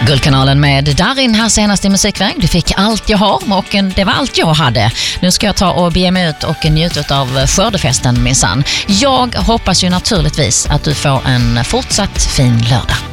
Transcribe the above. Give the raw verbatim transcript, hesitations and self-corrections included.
Guldkanalen med Darin här senast i Musikväg. Du fick allt jag har och det var allt jag hade. Nu ska jag ta och be mig ut och njuta av skördefesten minsann. Jag hoppas ju naturligtvis att du får en fortsatt fin lördag.